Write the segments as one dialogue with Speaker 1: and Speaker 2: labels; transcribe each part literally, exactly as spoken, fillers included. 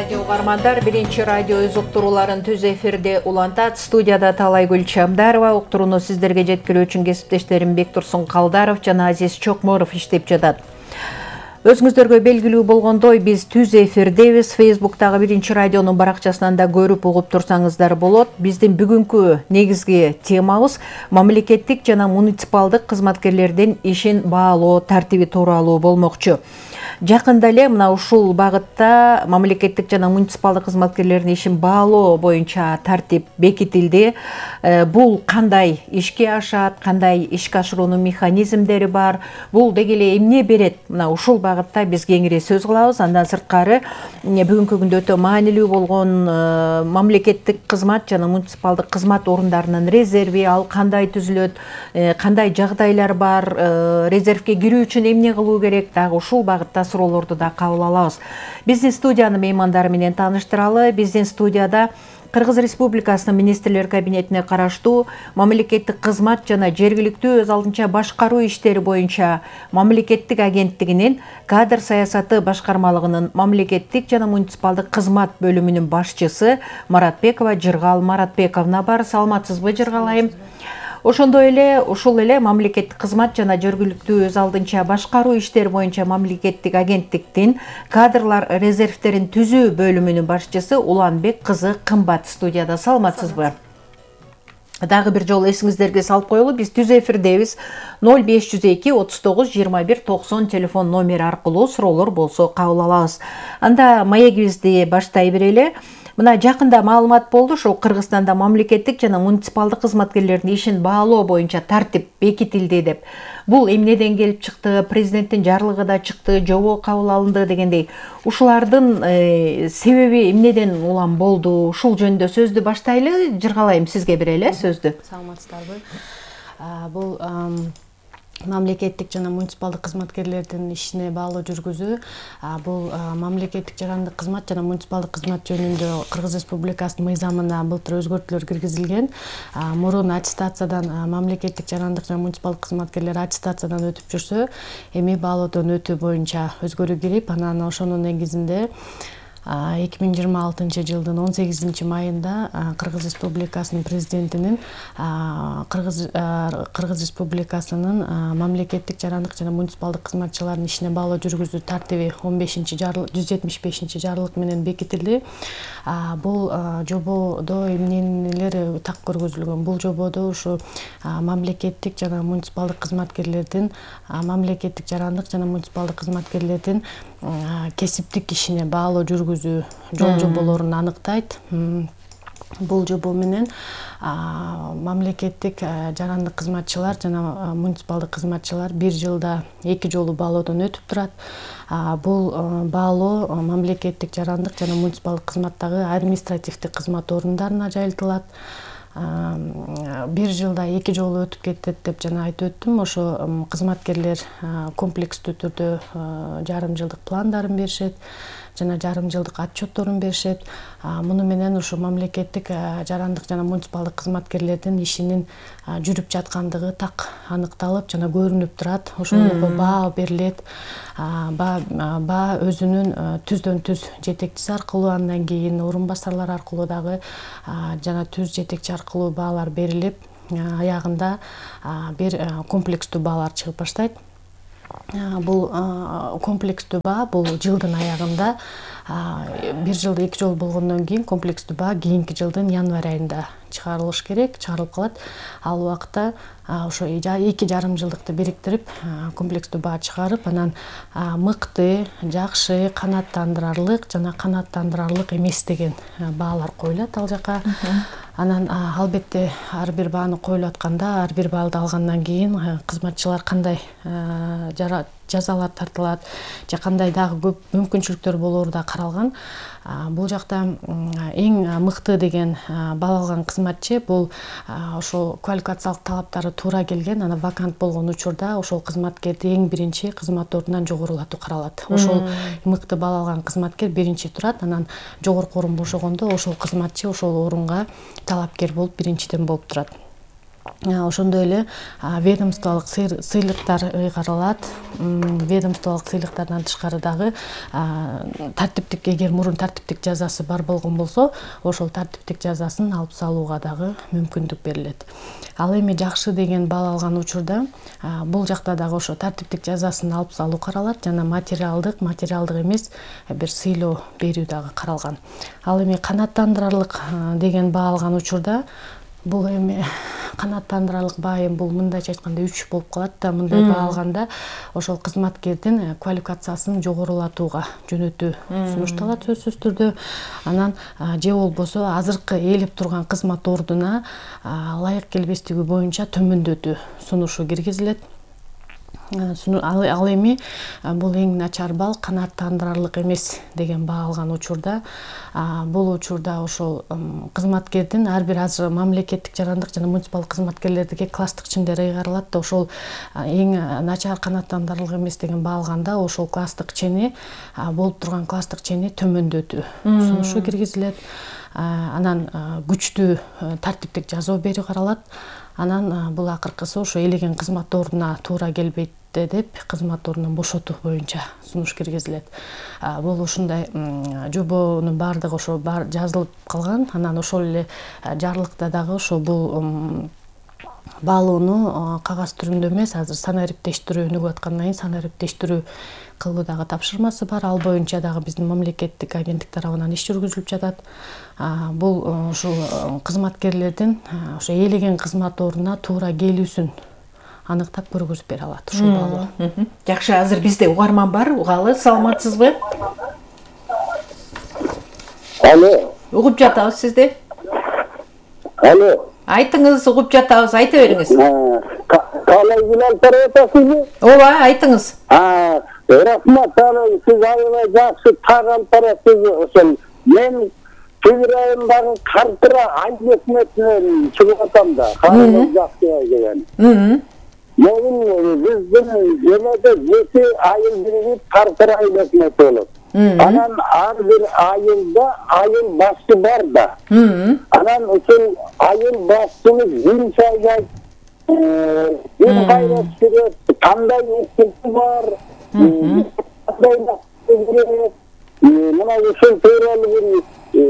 Speaker 1: радио угармандар, биринчи радио өз уктурууларын түз эфирде улантат. Студияда Талайгүл Чамдарова, уктурууну сиздерге жеткирүү үчүн кесиптештерим Бектурсун Калдаров жана Азиз Чокморов иштеп жатат. Өзүңүздөргө белгилүү болгондой, биз түз эфирдебиз. Фейсбуктагы биринчи радионун баракчасынан да көрүп угуп турсаңыздар болот. Биздин бүгүнкү негизги темабыз мамлекеттик жана муниципалдык кызматкерлердин ишин баалоо тартиби тууралуу болмокчу. Жакында эле мына ушул багытта мамлекеттик жана муниципалдык кызматкерлердин ишин баалоо боюнча тартип бекитилди. Бул кандай ишке ашат, кандай ишке ашыруунун механизмдери бар, бул деги эле эмне берет? Мына ушул багытта биз кеңири сөз кылабыз. Андан сырткары бүгүнкү күндө өтө маанилүү болгон мамлекеттик кызмат жана муниципалдык кызмат орундарынын резерви, ал кандай түзүлөт, кандай жагдайлар бар, резервге кирүү үчүн эмне кылуу керек, дагы ушул багытта суроолорду да кабыл алабыз. Биздин студиянын меймандары менен тааныштыралы. Биздин студияда Кыргыз Республикасынын министрлер кабинетине караштуу мамлекеттик кызмат жана жергиликтүү өз алдынча башкаруу иштери боюнча мамлекеттик агенттигинин кадр саясаты башкармалыгынын мамлекеттик жана муниципалдык кызмат бөлүмүнүн башчысы Маратбекова Жыргал Маратбековна бар. Саламатсызбы, Жыргалайым? Ошондой эле ушул эле мамлекеттик кызмат жана жергиликтүү өз алдынча башкаруу иштери боюнча мамлекеттик агенттиктин кадрлар резервтерин түзүү бөлүмүнүн башчысы Уланбек кызы Кымбат студияда. Саламатсызбы? Дагы бир жолу эсиңиздерге салып коелу, биз түз эфирдебиз. ноль беш жүз эки отуз тогуз жыйырма бир токсон телефон номери аркылуу суроолор болсо кабыл алабыз. Анда маегибизди баштай берели. Мына жакында маалымат болду, ошол Кыргызстанда мамлекеттик жана муниципалдык кызматкерлердин ишин баалоо боюнча тартип бекитилди деп. Бул эмнеден келип чыкты? Президенттин жарлыгы да чыкты, жобо кабыл алынды дегендей. Ушулардын себеби эмнеден улам болду? Ушул жөнүндө сөздү баштайлы. Жыргалайым, сизге берели сөздү.
Speaker 2: Саламатсыздарбы? Бул мамлекеттик жана муниципалдык кызматкерлердин ишине баалоо жүргүзүү, бул мамлекеттик жарандык кызмат жана муниципалдык кызмат жөнүндө Кыргыз Республикасынын мыйзамына былтыр өзгөртүүлөр киргизилген. Мурун аттестациядан мамлекеттик жарандык жана муниципалдык кызматкерлер аттестациядан өтүп жүрсө, эми баалоодон өтүү боюнча өзгөрүү кирип, анан ошонун негизинде эки миң жыйырма алтынчы жылдын он сегизинчи майында Кыргыз Республикасынын президентинин Кыргыз Кыргыз Республикасынын мамлекеттик жарандык жана муниципалдык кызматчылардын ишине баалоо жүргүзүү тартиби он бешинчи жүз жетимиш бешинчи жарлык менен бекитилди. Бул жободо эмнелер так көргөзүлгөн? Бул жободо ушу мамлекеттик жана муниципалдык кызматкерлердин мамлекеттик жарандык жана муниципалдык кызматкерлердин кесиптик ишине баалоо жүргүзүү жол жоболорун аныктайт. Бул жобо менен мамлекеттик жарандык кызматчылар жана муниципалдык кызматчылар бир жылда эки жолу баалоодон өтүп турат. Бул баалоо мамлекеттик жарандык жана муниципалдык кызматтагы административдик кызмат орундарына жайылтылат. Бир жылда эки жолу өтүп кетет деп жана айтып өттүм. Ошо кызматкерлер комплекстүү түрдө жарым жылдык пландарын беришет жана жарым жылдык отчетторун беришет. Муну менен ушу мамлекеттик жарандык жана муниципалдык кызматкерлердин ишинин жүрүп жаткандыгы так аныкталып жана көрүнүп турат. Ошондо баа берилет. Баа өзүнүн түздөн түз жетекчиси аркылуу, андан кийин орун басарлар аркылуу дагы жана түз жетекчи аркылуу баалар берилип, аягында бир комплекстүү баалар чыгып баштайт. Бул комплекстүү баа бул жылдын аягында, бир жылда эки жолу болгондон кийин комплекстүү баа кийинки жылдын январь айында чыгарылыш керек, чыгарылып калат. Ал убакта ошо эки жарым жылдыкты бириктирип, комплекстүү баа чыгарып, анан мыкты, жакшы, канааттандырарлык жана канааттандырарлык эмес деген баалар коюлат ал жака. Анан албетте ар бир бааны коюлуп атканда, ар бир баалды алгандан кийин кызматчылар кандай жазалар тартылат, же кандай дагы көп мүмкүнчүлүктөр болору да каралган. Бул жакта эң мыкты деген баал алган кызматчы бул ошол квалификациялык талаптары туура келген, анан вакант болгон учурда ошол кызматкерди эң биринчи кызмат ордунан жогорулатуу каралат. Ошол мыкты баал алган кызматкер биринчи турат, анан жогорку орун бошогондо ошол кызматчы ошол орунга талапкер болуп биринчиден болуп турат. ошондой эле ведомстволук сыйлыктар ыйгарылат. Ведомстволук сыйлыктардан тышкары дагы тартиптик, эгер мурун тартиптик жазасы бар болгон болсо, ошол тартиптик жазасын алып салууга дагы мүмкүндүк берилет. Ал эми жакшы деген баал алган учурда бул жакта дагы ошо тартиптик жазасын алып салуу каралат, жана материалдык, материалдык эмес бир сыйлоо берүү дагы каралган. Ал эми канааттандырарлык деген баа алган учурда бул эми канааттандырарлык баа эми бул мындайча айтканда үч болуп калат да, мындай баа алганда ошол кызматкердин квалификациясын жогорулатууга жөнөтүү сунушталат сөзсүз түрдө. Анан же болбосо азыркы ээлеп турган кызмат ордуна ылайык келбестиги боюнча төмөндөтүү сунушу киргизилет. Ал эми бул эң начар балл канааттандырарлык эмес деген баа алган учурда, бул учурда ошол кызматкердин ар бир азыр мамлекеттик жарандык жана муниципалдык кызматкерлердиги класстык чендери ыйгарылат да, ошол эң начар канааттандырарлык эмес деген баа алганда ошол класстык чени, болуп турган класстык чени төмөндөтүү сунушу киргизилет. Анан күчтүү тартиптик жазуу берүү каралат. Анан бул акыркысы ошо элеген кызмат ордуна туура келбейт деп кызмат ордунан бошотуу боюнча сунуш киргизилет. Бул ушундай жобонун баардыгы ошо жазылып калган. Анан ошол эле жарлыкта дагы ошо бул баалоону кагаз түрүндө эмес, азыр санаа ириптештирүү өнүгүп аткандан кийин санаа ириптештирүү кылуу дагы тапшырмасы бар. Ал боюнча дагы биздин мамлекеттик агенттик тарабынан иш жүргүзүлүп жатат. Бул ушул кызматкерлердин ошо ээлеген кызмат ордуна туура келүүсүн аныктап көргөзүп бере алат ушул баалоо.
Speaker 1: Жакшы, азыр бизде угарман бар. Угалы, саламатсызбы?
Speaker 3: Алло.
Speaker 1: Угуп жатабыз сизди.
Speaker 3: Алло.
Speaker 1: Айтыңыз, угуп жатабыз, айта бериңиз.
Speaker 3: Калай Билал тарапасызбы?
Speaker 1: Ооба, айтыңыз.
Speaker 3: Рахмат, сиз аябай жакшы таган тарапсыз. Ошол мен февраль айындагы картыра айыл өкмөтүнөн чыгып атам да. Каным жакшы деген. Мен биздин жөнөдө жети айыл биригип картыра айыл өкмөтү болот. Анан ар бир айылда айыл башчы бар да. Анан ошол айыл башчыны бир сайгай бир кайрат сүрөт, кандай мектепи бар, кандай мектеп, мына ошол тууралуу бир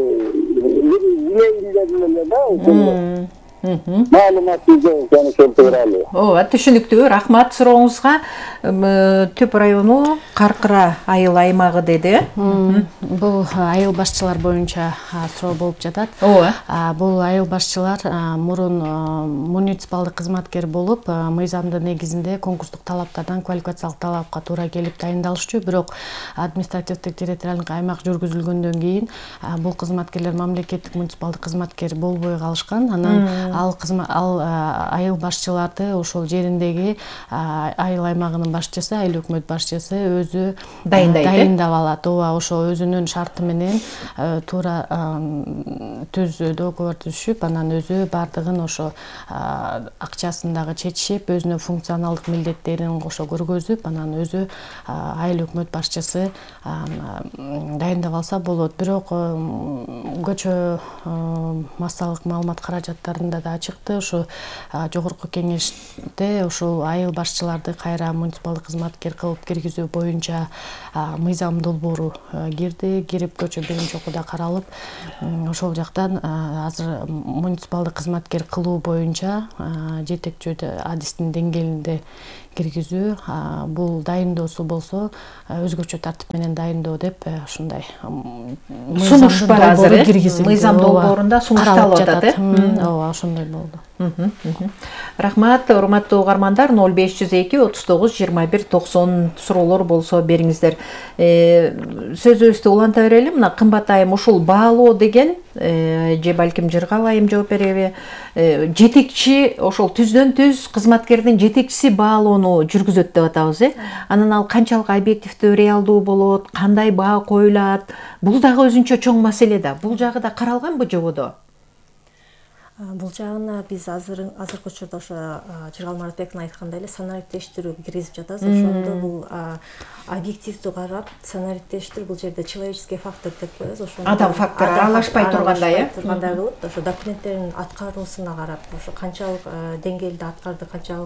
Speaker 3: билейин эле да, ошол маалымат изде ошол тууралуу.
Speaker 1: Ооба, түшүнүктүү. Рахмат сурооңузга. Түп району Каркыра айыл аймагы деди.
Speaker 2: Бул айыл башчылар боюнча суроо болуп жатат.
Speaker 1: Ооба.
Speaker 2: Бул айыл башчылар мурун муниципалдык кызматкер болуп, мыйзамдын негизинде конкурстук талаптардан квалификациялык талапка туура келип дайындалышчу. Бирок административдик территориалдык аймак жүргүзүлгөндөн кийин бул кызматкерлер мамлекеттик муниципалдык кызматкер болбой калышкан. Анан ал ал айыл башчыларды ошол жериндеги айыл аймагынын башчысы, айыл өкмөт башчысы өзү дайындап алат. Ооба, ошо өзүнүн шарты менен туура түз договор түзүшүп, анан өзү бардыгын ошо акчасын дагы чечишип, өзүнүн функционалдык милдеттерин кошо көргөзүп, анан өзү айыл өкмөт башчысы дайындап алса болот. Бирок көчө массалык маалымат каражаттарында да чыкты. Ошо жогорку кеңеште ошол айыл башчыларды кайра муниципалдык кызматкер кылып киргизүү боюнча мыйзам долбоору кирди. Кирип көчө биринчи окууда каралып, ошол жактан азыр муниципалдык кызматкер кылуу боюнча жетекчү адистин деңгээлинде киргизүү, бул дайындоосу болсо өзгөчө тартип менен дайындоо деп ушундай
Speaker 1: сунуш бар азыр. Мыйзам долбоорунда сунушталып жатат.
Speaker 2: Ооба, ошондой болду.
Speaker 1: Рахмат, урматтуу угармандар. ноль беш жүз эки отуз тогуз жыйырма бир токсон суроолор болсо бериңиздер. Сөзүбүздү уланта берели. Мына кымбат айым ушул баалоо деген же балким Жыргал айым жооп береби? Жетекчи ошол түздөн түз кызматкердин жетекчиси баалоону жүргүзөт деп атабыз, э? Анан ал канчалык объективдүү, реалдуу болот, кандай баа коюлат? Бул дагы өзүнчө чоң маселе да. Бул жагы да каралганбы жободо?
Speaker 4: Бул жагына биз азыр азыркы учурда ошо Жыргал Маратбековдун айткандай эле санариптештирүү киргизип жатабыз. Ошондо бул объективдүү карап, санариптештир бул жерде человеческий фактор деп коебуз. Ошондо
Speaker 1: адам фактору аралашпай тургандай, э?
Speaker 4: тургандай кылып, ошо документтердин аткаруусуна карап, ошо канчалык деңгээлде аткарды, канчалык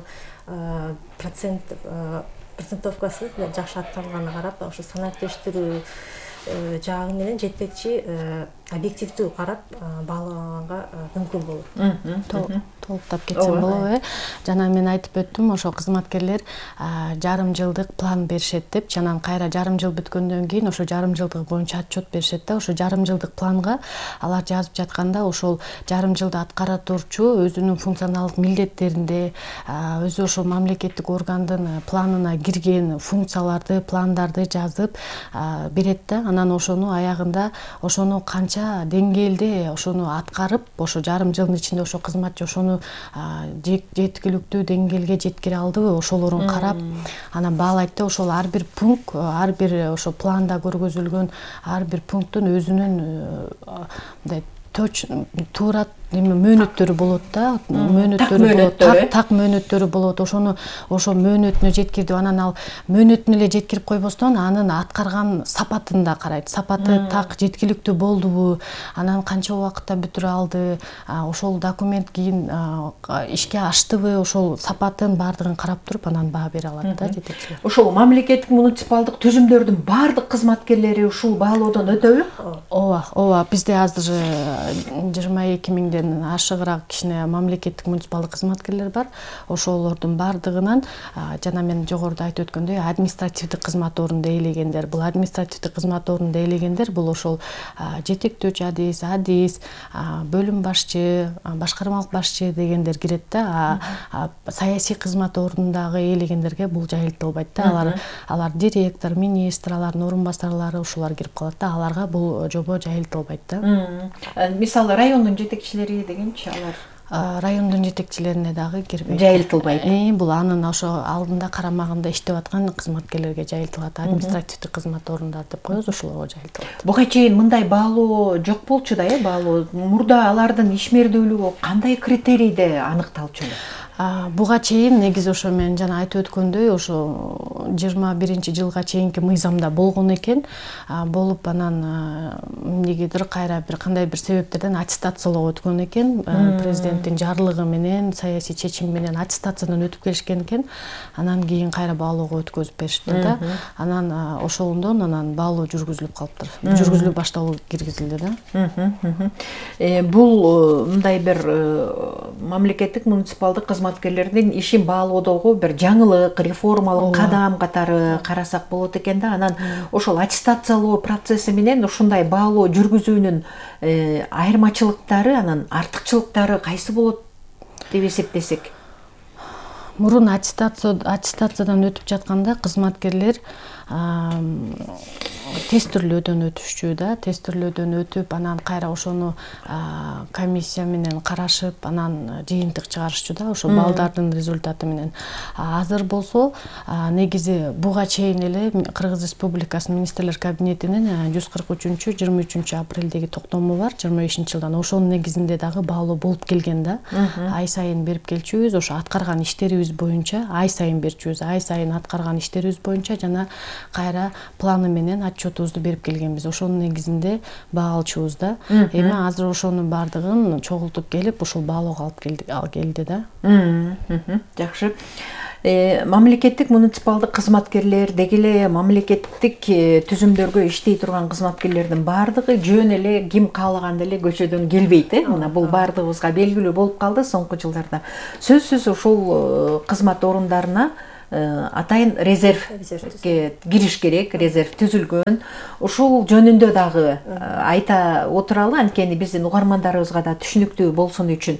Speaker 4: процент процентовкасы жакшы аткарылганына карап, ошо санариптештирүү жагы менен жетекчи объективдүү карап баалаганга мүмкүн болот.
Speaker 2: Толуктап кетсем болобу, э? Жана мен айтып өттүм, ошо кызматкерлер жарым жылдык план беришет деп, анан кайра жарым жыл бүткөндөн кийин ошо жарым жылдык боюнча отчет беришет да, ошо жарым жылдык планга алар жазып жатканда ошол жарым жылда аткара турчу өзүнүн функционалдык милдеттеринде өзү ошол мамлекеттик органдын планына кирген функцияларды, пландарды жазып берет да, анан ошону аягында ошону канча деңгээлде ошону аткарып, ошо жарым жылдын ичинде ошо кызматчы ошону жеткиликтүү деңгээлге жеткире алдыбы, ошолорун карап, анан баалайт да, ошол ар бир пункт, ар бир ошо планда көргөзүлгөн ар бир пункттун өзүнүн мындай туура мөөнөттөрү болот да, мөөнөттөрү болот, так так мөөнөттөрү болот. Ошону ошо мөөнөтүнө жеткирди. Анан ал мөөнөтүнө эле жеткирип койбостон, анын аткарган сапатын да карайт. Сапаты так жеткиликтүү болдубу, анан канча убакытта бүтүрө алды, ошол документ кийин ишке аштыбы, ошол сапатын баардыгын карап туруп, анан баа бере алат да жетекчилер.
Speaker 1: Ошол мамлекеттик муниципалдык түзүмдөрдүн баардык кызматкерлери ушул баалоодон өтөбү?
Speaker 2: Ооба, ооба. Бизде азыр жыйырма эки миңден ашыгыраак кичине мамлекеттик муниципалдык кызматкерлер бар. Ошолордун баардыгынан жана мен жогоруда айтып өткөндөй административдик кызмат орунду ээлегендер. Бул административдик кызмат орунду ээлегендер бул ошол жетектөөчү адис, адис, бөлүм башчы, башкармалык башчы дегендер кирет да. Саясий кызмат орунундагы ээлегендерге бул жайылтылбайт да. Алар алар директор, министр, алардын орун басарлары ушулар кирип калат да. Аларга бул жобо жайылтылбайт да.
Speaker 1: Мисалы райондун жетекчилери дегенчи алар
Speaker 2: райондун жетекчилерине дагы кирбейт.
Speaker 1: Жайылтылбайт.
Speaker 2: Бул анын ошо алдында карамагында иштеп аткан кызматкерлерге жайылтылат. Административдик кызмат орундар деп коебуз, ошолорго жайылтылат.
Speaker 1: Буга чейин мындай баалоо жок болчу да, э, баалоо. Мурда алардын ишмердүүлүгү кандай критерийде аныкталчу эле?
Speaker 2: Буга чейин негизи ошо мен жана айтып өткөндөй, ошо жыйырма биринчи жылга чейинки мыйзамда болгон экен. Болуп анан эмнегедир кайра бир кандай бир себептерден аттестациялоо өткөн экен. Президенттин жарлыгы менен, саясий чечим менен аттестациядан өтүп келишкен экен. Анан кийин кайра баалоого өткөзүп беришти да. Анан ошондон анан баалоо жүргүзүлүп калыптыр. Жүргүзүлүп башталуу киргизилди да.
Speaker 1: Бул мындай бир мамлекеттик муниципалдык кызматкерлердин ишин баалоодогу бир жаңылык, реформалык кадам катары карасак болот экен да. Анан ошол аттестациялоо процесси менен ушундай баалоо жүргүзүүнүн айырмачылыктары, анан артыкчылыктары кайсы болот деп эсептесек?
Speaker 2: Мурун аттестациядан өтүп жатканда кызматкерлер тест түрлөөдөн өтүшчү да, тест түрлөөдөн өтүп, анан кайра ошону комиссия менен карашып, анан жыйынтык чыгарышчу да, ошо балдардын результаты менен. Азыр болсо, негизи буга чейин эле Кыргыз Республикасынын министрлер кабинетинин жүз кырк үчүнчү жыйырма үчүнчү апрелдеги токтому бар, жыйырма бешинчи жылдан. Ошонун негизинде дагы баалоо болуп келген да. Ай сайын берип келчүбүз, ошо аткарган иштерибиз боюнча ай сайын берчүбүз, ай сайын аткарган иштерибиз боюнча жана кайра планы менен отчетубузду берип келгенбиз. Ошонун негизинде баа алчубуз да. Эми азыр ошонун баардыгын чогултуп келип, ошол баалоого алып келди да.
Speaker 1: Жакшы. Мамлекеттик муниципалдык кызматкерлер, деги эле мамлекеттик түзүмдөргө иштей турган кызматкерлердин баардыгы жөн эле ким каалаганда эле көчөдөн келбейт, э? Мына бул баардыгыбызга белгилүү болуп калды соңку жылдарда. Сөзсүз ушул кызмат орундарына атайын резервге кириш керек, резерв түзүлгөн. Ушул жөнүндө дагы айта отуралы, анткени биздин угармандарыбызга да түшүнүктүү болсун үчүн.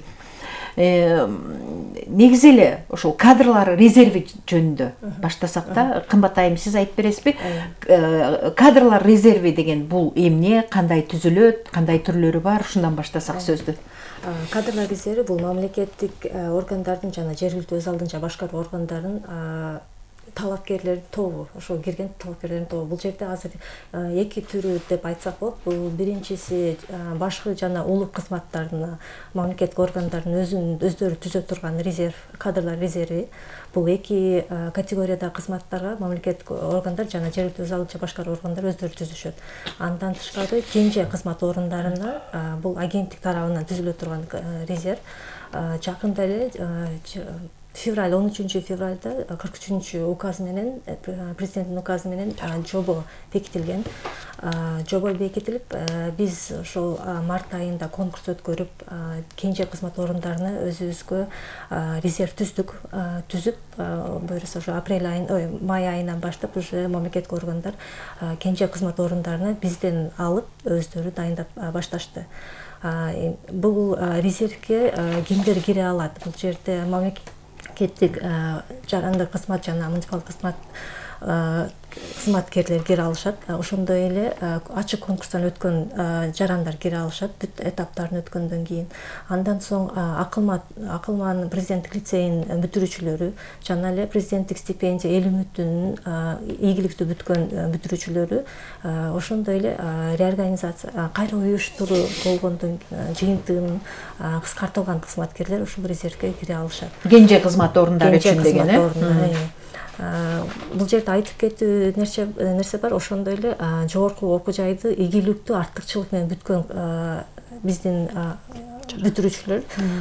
Speaker 1: Негизи эле ошол кадрлар резерви жөнүндө баштасак да, кымбат айым, сиз айтып бересизби? Кадрлар резерви деген бул эмне, кандай түзүлөт, кандай түрлөрү бар? Ушундан баштасак сөздү.
Speaker 4: Кадрлар резерви бул мамлекеттик органдардын жана жергиликтүү өз алдынча башкаруу органдарын талапкерлердин тобу, ошо кирген талапкерлердин тобу. Бул жерде азыр эки түрү деп айтсак болот. Бул биринчиси башкы жана улук кызматтардын мамлекеттик органдардын өзүнүн өздөрү түзө турган резерв, кадрлар резерви. Бул эки категорияда кызматтарга мамлекеттик органдар жана жергиликтүү өз алдынча башкаруу органдар өздөрү түзүшөт. Андан тышкары кенже кызмат орундарына бул агенттик тарабынан түзүлө турган резерв жакында эле февраль он үчүнчү февралда кырк үчүнчү указ менен, президенттин указы менен жобо бекитилген. Жобо бекитилип, биз ошол март айында конкурс өткөрүп, кенже кызмат орундарына өзүбүзгө резерв түздүк. Түзүп, буюрса ошо апрель айын, ой, май айынан баштап уже мамлекеттик органдар кенже кызмат орундарына бизден алып, өздөрү дайындап башташты. Бул резервге кимдер кире алат? Бул жерде мамлекеттик жарандык кызмат жана муниципалдык кызмат кызматкерлер кире алышат. Ошондой эле ачык конкурстан өткөн жарандар кире алышат, бүт этаптарын өткөндөн кийин. Андан соң Акылман президенттик лицейинин бүтүрүүчүлөрү жана эле президенттик стипендия эл үмүтүнүн ийгиликтүү бүткөн бүтүрүүчүлөрү, ошондой эле реорганизация, кайра уюштуруу болгондон жыйынтыгынын кыскартылган кызматкерлер ушул резервге кире алышат.
Speaker 1: Кенже кызмат орундары үчүн деген э?
Speaker 4: Бул жерде айтып кетүү нерсе бар. Ошондой эле жогорку окуу жайды ийгиликтүү артыкчылык менен бүткөн биздин бүтүрүүчүлөр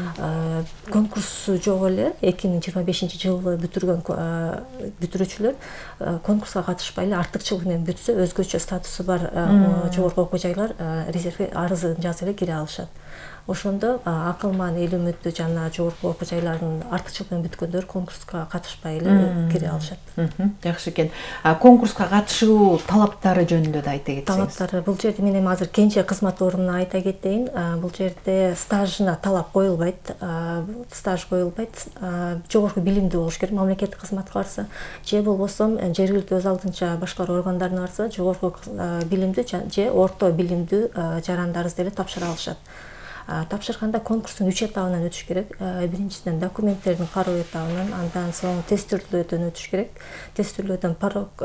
Speaker 4: конкурсу жок эле эки миң жыйырма бешинчи жылы бүтүргөн бүтүрүүчүлөр конкурска катышпай эле артыкчылык менен бүтсө, өзгөчө статусу бар жогорку окуу жайлар резервге арызын жазып эле кире алышат. Ошондо Акылман эл үмүтү жана жогорку окуу жайлардын артыкчылык менен бүткөндөр конкурска катышпай эле кире алышат.
Speaker 1: Жакшы экен. Конкурска катышуу талаптары жөнүндө да айта кетсеңиз.
Speaker 4: Талаптары бул жерде мен эми азыр кенже кызмат орунуна айта кетейин. Бул жерде стажына талап коюлбайт. Стаж коюлбайт. Жогорку билимдүү болуш керек мамлекеттик кызматка барса, же болбосо жергиликтүү өз алдынча башкаруу органдарына барса, жогорку билимдүү же орто билимдүү жарандарыбызды эле тапшыра алышат. Тапшырганда конкурстун үч этабынан өтүш керек. Биринчиден документтердин кароо этабынан, андан соң тестирлөөдөн өтүш керек. Тестирлөөдөн порог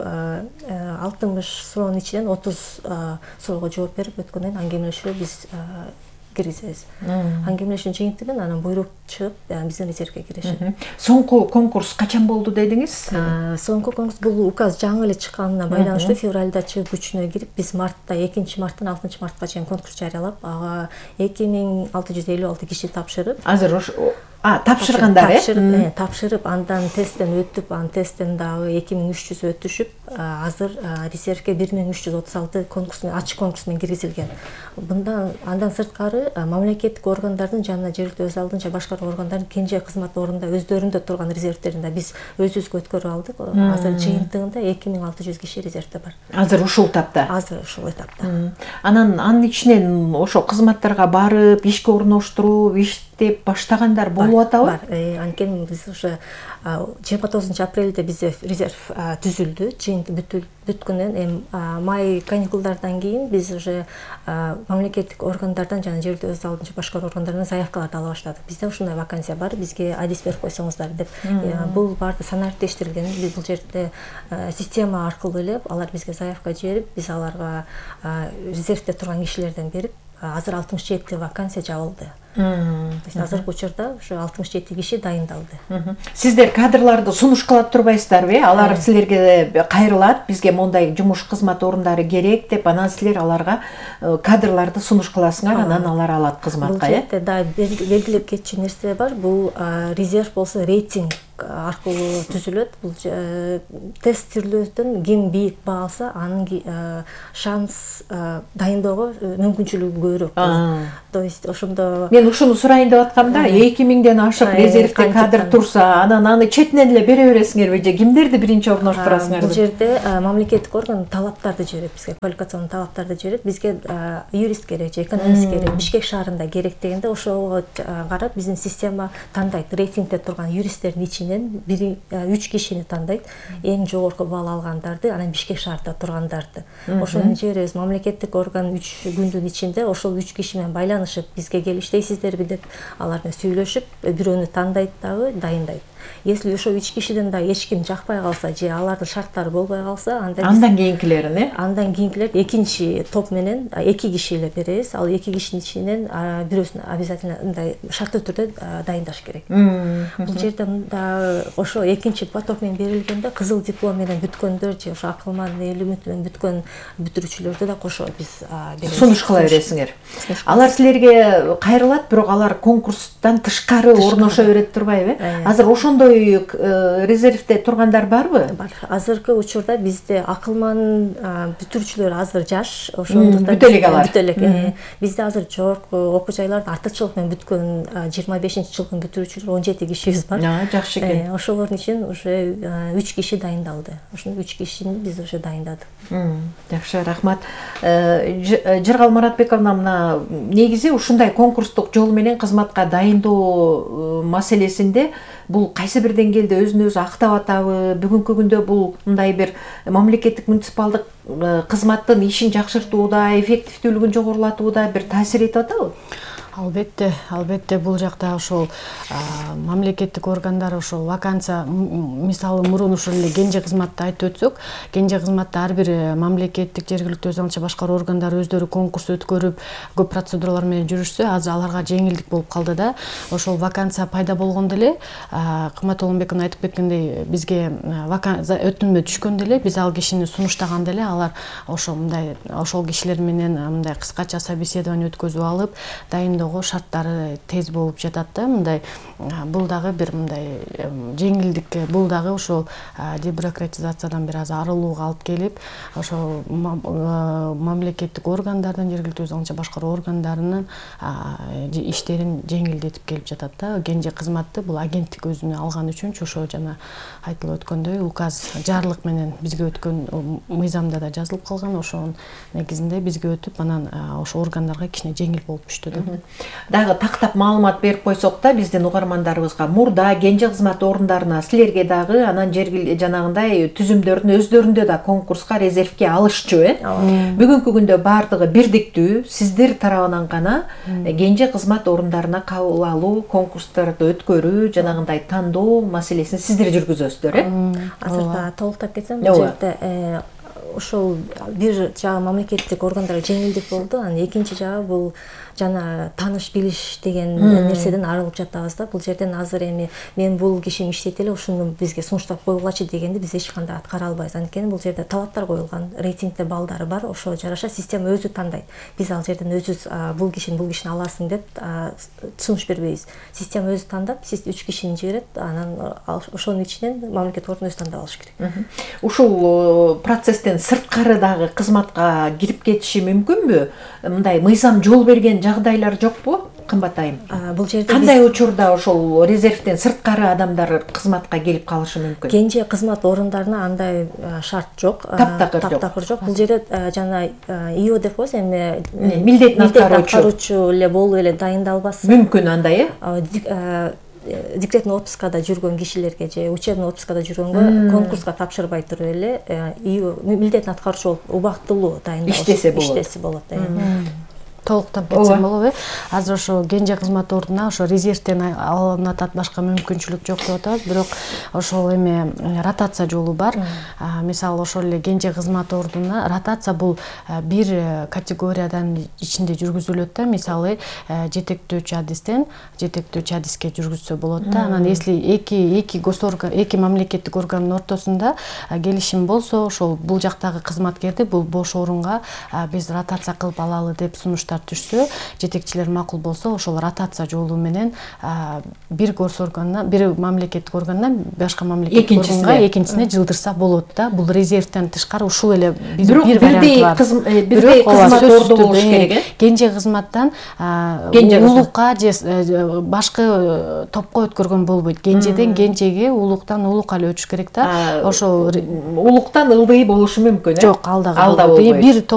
Speaker 4: алтымыш суроонун ичинен отуз суроого жооп берип өткөндөн кийин аңгемелешүүгө биз киргизебиз. Аңгемелешүүнүн жыйынтыгын анан буйрук чыгып, биздин резервге киришет.
Speaker 1: Соңку конкурс качан болду дедиңиз?
Speaker 4: Соңку конкурс бул указ жаңы эле чыкканына байланыштуу февралда чыгып күчүнө кирип, биз мартта экинчи марттан алтымынчы мартка чейин конкурс жарыялап, ага эки миң алты жүз элүү алты киши тапшырып,
Speaker 1: азыр А, тапшыргандар, э?
Speaker 4: Тапшырып, андан тесттен өтүп, андан тесттен дагы эки миң үч жүз өтүшүп, азыр резервге бир миң үч жүз отуз алты конкурс менен, ачык конкурс менен киргизилген. Мындан андан сырткары мамлекеттик органдардын жана жергиликтүү өз алдынча башкаруу органдардын кенже кызмат орунда өздөрүндө турган резервтерин да биз өзүбүзгө өткөрүп алдык. Азыр жыйынтыгында эки миң алты жүз киши резервде бар.
Speaker 1: Азыр ушул этапта.
Speaker 4: Азыр ушул этапта.
Speaker 1: Анан анын ичинен ошо кызматтарга барып, ишке орноштуруп, иштеп баштагандар болуп атабы?
Speaker 4: Бар. Анткени биз уже жыйырма тогузунчу апрелде бизде резерв түзүлдү. Жыйынтык бүткөндөн эми май каникулдардан кийин биз уже мамлекеттик органдардан жана жергиликтүү өз алдынча башкаруу органдарынан заявкаларды ала баштадык. Бизде ушундай вакансия бар, бизге адис берип койсоңуздар деп. Бул баарды санариптештирилген. Биз бул жерде система аркылуу эле алар бизге заявка жиберип, биз аларга резервде турган кишилерден берип, азыр алтымыш жети вакансия жабылды. Азыркы учурда ушу алтымыш жети киши дайындалды.
Speaker 1: Сиздер кадрларды сунуш кылат турбайсыздарбы? Алар силерге кайрылат, бизге мондай жумуш кызмат орундары керек деп, анан силер аларга кадрларды сунуш кыласыңар, анан алар алат кызматка.
Speaker 4: Бул жерде да белгилеп кетчү нерсе бар. Бул резерв болсо рейтинг аркылуу түзүлөт. Бул тестирлөөдөн ким бийик баа алса, анын шанс дайындоого мүмкүнчүлүгү көбүрөөк болот. То есть ошондо
Speaker 1: мен ушуну сурайын деп аткам да, эки миңден ашык резервде кадр турса, анан аны четинен эле бере бересиңерби же кимдерди биринчи орноштурасыңар?
Speaker 4: Бул жерде мамлекеттик орган талаптарды жиберет бизге, квалификацион талаптарды жиберет. Бизге юрист керек же экономист керек, Бишкек шаарында керек дегенде ошого карап биздин система тандайт. Рейтингде турган юристтердин ичинен үч кишини тандайт. Эң жогорку балл алгандарды, анан Бишкек шаарында тургандарды. Ошону жиберебиз. Мамлекеттик орган үч күндүн ичинде ошол үч киши менен байланышып, бизге келип иштейсиздерби деп алар менен сүйлөшүп, бирөөнү тандайт дагы, дайындайт. Если ошо үч кишиден да эч ким жакпай калса же алардын шарттары болбой калса, анда
Speaker 1: андан кийинкилерин э
Speaker 4: андан кийинкилер экинчи топ менен эки киши эле беребиз. Ал эки кишинин ичинен бирөөсүн обязательно мындай шарттуу түрдө дайындаш керек. Бул жерде да ошо экинчи поток менен берилгенде кызыл диплом менен бүткөндөр же ошо акылман эл үмүт менен бүткөн бүтүрүүчүлөрдү да кошо биз беребиз.
Speaker 1: Сунуш кыла бересиңер. Алар силерге кайрылат, бирок алар конкурстан тышкары орношо берет турбайбы? Азыр ошондой резервде тургандар барбы?
Speaker 4: Бар. Азыркы учурда бизде акылман бүтүрүүчүлөр азыр жаш, ошондуктан
Speaker 1: бүтө элек алар.
Speaker 4: Бүтө элек. Бизде азыр жогорку окуу жайларда артыкчылык менен бүткөн жыйырма бешинчи жылдын бүтүрүүчүлөр он жети кишибиз бар.
Speaker 1: Жакшы экен.
Speaker 4: Ошолордун үчүн уже үч киши дайындалды. Ошол үч кишини биз уже дайындадык.
Speaker 1: Жакшы, рахмат. Жыргал Маратбековна, мына негизи ушундай конкурстук жол менен кызматка дайындоо маселесинде бул кайсы бир деңгээлде өзүн өзү актап атабы? Бүгүнкү күндө бул мындай бир мамлекеттик муниципалдык кызматтын ишин жакшыртууда, эффективдүүлүгүн жогорулатууда бир таасир этип атабы?
Speaker 2: Албетте, албетте бул жакта ошол мамлекеттик органдар ошол вакансия, мисалы мурун ушул эле кенже кызматты айтып өтсөк, кенже кызматта ар бир мамлекеттик жергиликтүү өз алча башкаруу органдары өздөрү конкурс өткөрүп, көп процедуралар менен жүрүшсө, азыр аларга жеңилдик болуп калды да. Ошол вакансия пайда болгондо эле, Кымбат Олонбековна айтып кеткендей, бизге өтүнмө түшкөндө эле, биз ал кишини сунуштаганда эле алар ошол мындай ошол кишилер менен мындай кыскача собеседование өткөзүп алып, дайын шарттары тез болуп жатат да. Мындай бул дагы бир мындай жеңилдик, бул дагы ошол дебюрократизациядан бир аз арылууга алып келип, ошол мамлекеттик органдардын, жергиликтүү өз алча башкаруу органдарынын иштерин жеңилдетип келип жатат да. Кенже кызматты бул агенттик өзүнө алган үчүнчү ошо жана айтылып өткөндөй указ жарлык менен бизге өткөн мыйзамда да жазылып калган, ошонун негизинде бизге өтүп, анан ошо органдарга кичине жеңил болуп түштү да.
Speaker 1: Дагы тактап маалымат берип койсок да, биздин угармандарыбызга мурда кенже кызмат орундарына силерге дагы анан жергиликтүү жанагындай түзүмдөрдүн өздөрүндө да конкурска, резервке алышчу, э? Бүгүнкү күндө бардыгы бирдиктүү, сиздер тарабынан гана кенже кызмат орундарына кабыл алуу, конкурстарды өткөрүү, жанагындай тандоо маселесин сиздер жүргүзөсүздөр, э?
Speaker 4: Азырда толуктап кетсем, бул жерде ошол бир жагы мамлекеттик органдарга жеңилдик болду, анан экинчи жагы бул жана тааныш билиш деген нерседен арылып жатабыз да. Бул жерден азыр эми мен бул кишим иштейт эле, ушуну бизге сунуштап койгулачы дегенди биз эч кандай аткара албайбыз. Анткени бул жерде талаптар коюлган, рейтингде балдары бар, ошого жараша система өзү тандайт. Биз ал жерден өзүбүз бул кишини бул кишини аласың деп сунуш бербейбиз. Система өзү тандап, сиз үч кишини жиберет, анан ошонун ичинен мамлекеттик орган өзү тандап алыш керек.
Speaker 1: Ушул процесстен сырткары дагы кызматка кирип кетиши мүмкүнбү? Мындай мыйзам жол берген жагдайлар жокпу, кымбат айым?
Speaker 4: Бул жерде
Speaker 1: кандай учурда ошол резервден сырткары адамдар кызматка келип калышы мүмкүн?
Speaker 4: Кенже кызмат орундарына андай шарт жок. Таптакыр жок. Бул жерде жана ИО деп коебуз, эми
Speaker 1: милдетин аткаруучу
Speaker 4: эле болуп эле дайындалбасы
Speaker 1: мүмкүн андай, э?
Speaker 4: Декретный отпускада жүргөн кишилерге же учебный отпускада жүргөнгө конкурска тапшырбай туруп эле милдетин аткаруучу болуп убактылуу дайындалып
Speaker 1: иштесе болот.
Speaker 4: Иштесе болот.
Speaker 2: Толуктап кетсем болобу? Азыр ошо кенже кызмат ордуна ошо резервден алынып атат, башка мүмкүнчүлүк жок деп атабыз, бирок ошол эми ротация жолу бар. Мисалы ошол эле кенже кызмат ордуна ротация бул бир категориядан ичинде жүргүзүлөт да. Мисалы жетектөөчү адистен жетектөөчү адиске жүргүзсө болот да. Анан если эки эки госорган, эки мамлекеттик органдын ортосунда келишим болсо, ошол бул жактагы кызматкерди бул бош орунга биз ротация кылып алалы деп сунуш түшсө, жетекчилер макул болсо, ошол ротация жолу менен бир госоргандан, бир мамлекеттик органдан башка мамлекеттик органга экинчисине жылдырса болот да. Бул резервден тышкары ушул эле бир вариант бар.
Speaker 1: Бирдей кызмат орду болуш керек, э?
Speaker 2: Кенже кызматтан улукка же башкы топко өткөргөн болбойт. Кенжеден кенжеге, улуктан улукка эле өтүш керек да. Ошол
Speaker 1: улуктан ылдый болушу мүмкүн, э?
Speaker 2: Жок, ал дагы болбойт. Бир